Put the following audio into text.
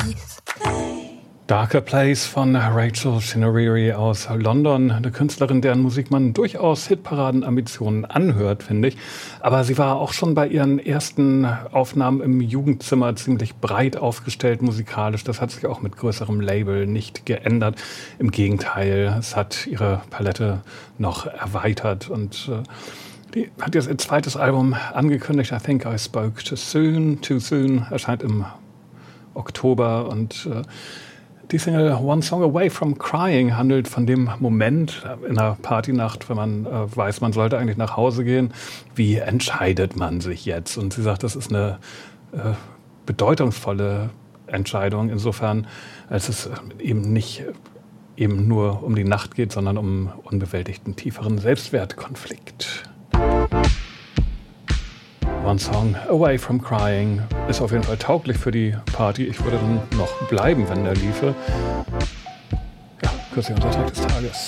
Darker Place von Rachel Shinariri aus London. Eine Künstlerin, deren Musik man durchaus Hitparadenambitionen anhört, finde ich. Aber sie war auch schon bei ihren ersten Aufnahmen im Jugendzimmer ziemlich breit aufgestellt musikalisch. Das hat sich auch mit größerem Label nicht geändert. Im Gegenteil, es hat ihre Palette noch erweitert und die hat jetzt ihr zweites Album angekündigt. I Think I Spoke Too Soon, erscheint im Oktober und die Single One Song Away from Crying handelt von dem Moment in einer Partynacht, wenn man weiß, man sollte eigentlich nach Hause gehen. Wie entscheidet man sich jetzt? Und sie sagt, das ist eine bedeutungsvolle Entscheidung insofern, als es eben nicht eben nur um die Nacht geht, sondern um unbewältigten, tieferen Selbstwertkonflikt. One Song Away from Crying ist auf jeden Fall tauglich für die Party. Ich würde dann noch bleiben, wenn der liefe. Ja, kürzlich unser Tag des Tages.